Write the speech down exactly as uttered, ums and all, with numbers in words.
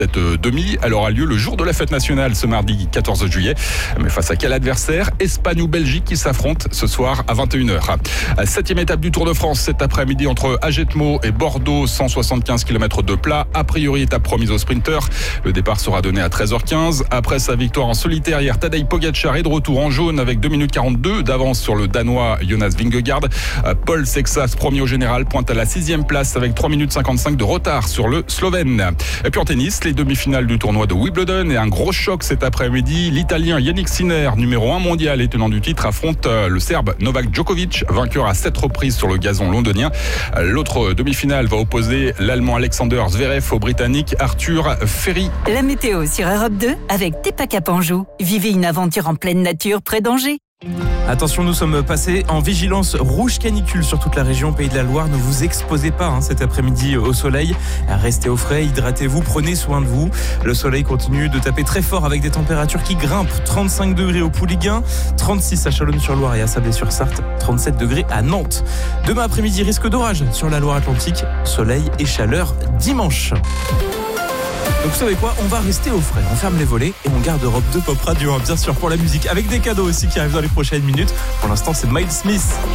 Cette demi, elle aura lieu le jour de la fête nationale, ce mardi quatorze juillet. Mais face à quel adversaire ? Espagne ou Belgique qui s'affrontent ce soir à vingt et une heures. Septième étape du Tour de France cet après-midi entre Agetmo et Bordeaux, cent soixante-quinze kilomètres de plat. A priori, étape promise aux sprinteurs. Le départ sera donné à treize heures quinze. Après sa victoire en solitaire hier, Tadej Pogacar est de retour en jaune avec deux minutes quarante-deux d'avance sur le Danois Jonas Vingegaard. Paul Sexas, premier au général, pointe à la sixième place avec trois minutes cinquante-cinq de retard sur le Slovène. Et puis en tennis, les demi-finales du tournoi de Wimbledon et un gros choc cet après-midi. L'Italien Yannick Sinner, numéro un mondial et tenant du titre, affronte le Serbe Novak Djokovic, vainqueur à sept reprises sur le gazon londonien. L'autre demi-finale va opposer l'Allemand Alexander Zverev au Britannique Arthur Ferry. La météo sur Europe deux avec Tepaca Anjou. Vivez une aventure en pleine nature près d'Angers. Attention, nous sommes passés en vigilance rouge canicule sur toute la région Pays de la Loire. Ne vous exposez pas hein, cet après-midi au soleil. Restez au frais, hydratez-vous, prenez soin de vous. Le soleil continue de taper très fort avec des températures qui grimpent. trente-cinq degrés au Pouliguen, trente-six à Chalonnes-sur-Loire et à Sablé-sur-Sarthe, trente-sept degrés à Nantes. Demain après-midi, risque d'orage sur la Loire-Atlantique. Soleil et chaleur dimanche. Donc vous savez quoi, on va rester au frais, on ferme les volets et on garde Europe deux Pop Radio, hein, bien sûr, pour la musique, avec des cadeaux aussi qui arrivent dans les prochaines minutes. Pour l'instant, c'est Miles Smith.